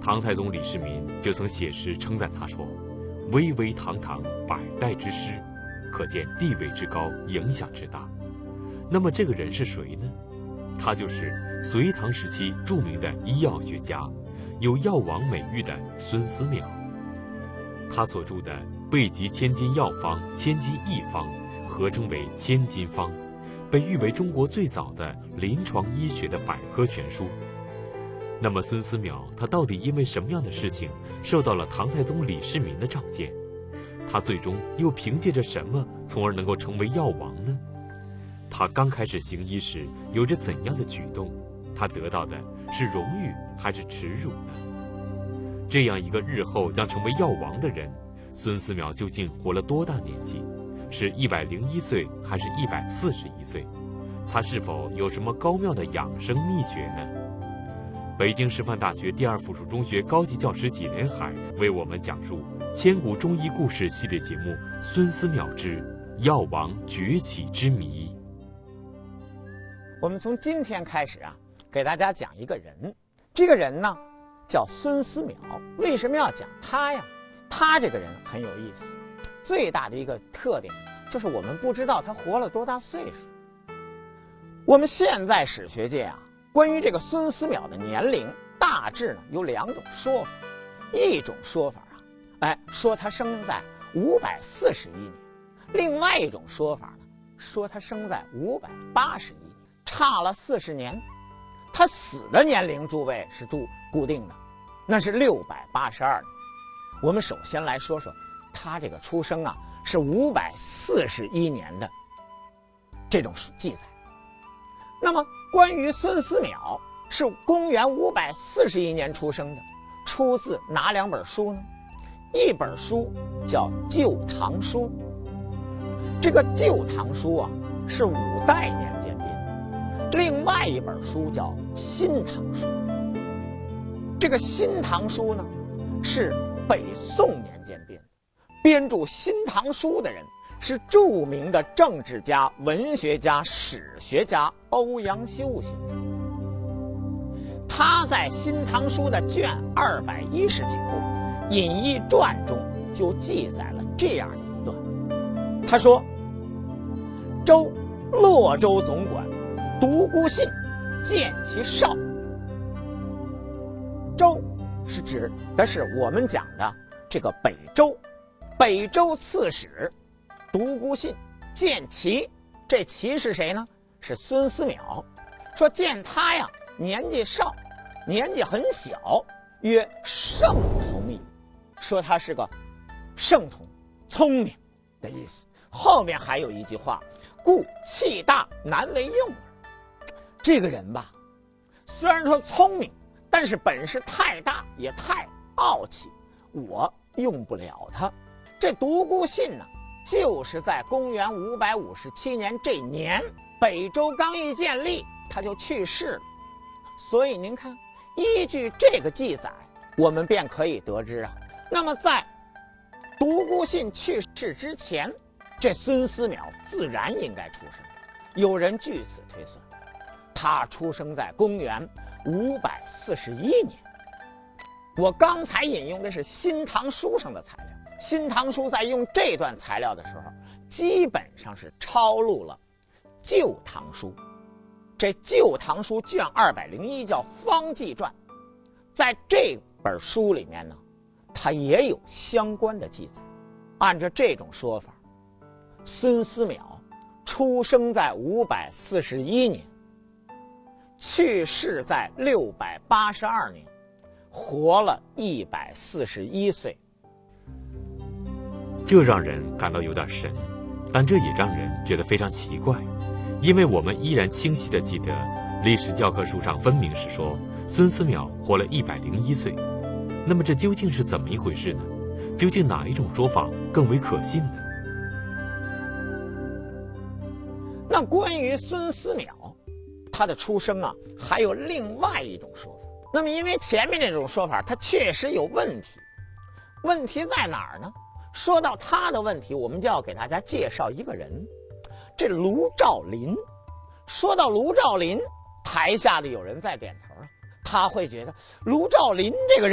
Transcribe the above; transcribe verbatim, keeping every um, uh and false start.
唐太宗李世民就曾写诗称赞他说：“巍巍堂堂，百代之师，可见地位之高，影响之大。”那么这个人是谁呢？他就是隋唐时期著名的医药学家，有药王美誉的孙思邈。他所著的《备急千金药方》《千金一方》合称为千金方，被誉为中国最早的临床医学的百科全书。那么孙思邈他到底因为什么样的事情受到了唐太宗李世民的召见？他最终又凭借着什么从而能够成为药王呢？他刚开始行医时有着怎样的举动？他得到的是荣誉还是耻辱呢？这样一个日后将成为药王的人，孙思邈究竟活了多大年纪？是一百零一岁还是一百四十一岁？他是否有什么高妙的养生秘诀呢？北京师范大学第二附属中学高级教师纪连海为我们讲述千古中医故事系列节目《孙思邈之药王崛起之谜》。 我们从今天开始啊，给大家讲一个人。这个人呢，叫孙思邈。为什么要讲他呀？他这个人很有意思，最大的一个特点就是我们不知道他活了多大岁数。我们现在史学界啊，关于这个孙思邈的年龄，大致呢有两种说法。一种说法啊，哎，说他生在五百四十一年；另外一种说法呢，说他生在五百八十一年，差了四十年。他死的年龄，诸位是注固定的，那是六百八十二年。我们首先来说说他这个出生啊，是五百四十一年的这种记载。那么关于孙思邈是公元五百四十一年出生的，出自哪两本书呢？一本书叫《旧唐书》，这个《旧唐书》啊是五代年间编的；另外一本书叫《新唐书》。这个《新唐书》呢是北宋年间编的，编著《新唐书》的人是著名的政治家、文学家、史学家欧阳修先生。他在《新唐书》的卷二百一十九《隐逸传》中就记载了这样的一段。他说：“周洛州总管独孤信见其少。”周是指的是我们讲的这个北周，北周刺史独孤信见其，这其是谁呢？是孙思邈。说见他呀，年纪少，年纪很小，曰圣童矣。说他是个圣童，聪明的意思。后面还有一句话，故气大难为用耳。这个人吧，虽然说聪明，但是本事太大，也太傲气，我用不了他。这独孤信呢，就是在公元五百五十七年这年，北周刚一建立，他就去世了。所以您看，依据这个记载，我们便可以得知啊，那么在独孤信去世之前，这孙思邈自然应该出生。有人据此推算，他出生在公元五百四十一年。我刚才引用的是《新唐书》上的材料，《新唐书》在用这段材料的时候，基本上是抄录了《旧唐书》。这《旧唐书》卷二百零一叫《方济传》，在这本书里面呢，它也有相关的记载。按照这种说法，孙思邈出生在五百四十一年，去世在六百八十二年，活了一百四十一岁。 这让人感到有点神，但这也让人觉得非常奇怪，因为我们依然清晰地记得历史教科书上分明是说孙思邈活了一百零一岁。那么这究竟是怎么一回事呢？究竟哪一种说法更为可信呢？ 那关于孙思邈他的出生啊，还有另外一种说法。那么因为前面这种说法它确实有问题，问题在哪儿呢？说到他的问题，我们就要给大家介绍一个人，这卢照邻。说到卢照邻，台下的有人在点头啊，他会觉得卢照邻这个人